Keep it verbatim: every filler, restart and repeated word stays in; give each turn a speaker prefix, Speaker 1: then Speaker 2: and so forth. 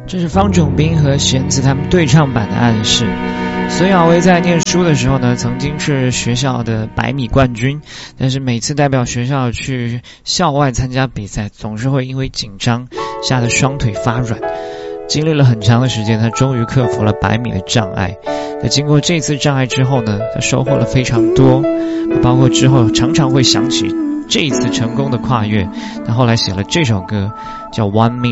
Speaker 1: 这是方炯斌和弦子他们对唱版的暗示。孙耀威在念书的时候呢，曾经是学校的百米冠军，但是每次代表学校去校外参加比赛，总是会因为紧张吓得双腿发软。经历了很长的时间，他终于克服了百米的障碍。在经过这次障碍之后呢，他收获了非常多，包括之后常常会想起这一次成功的跨越。他后来写了这首歌，叫《One Million》。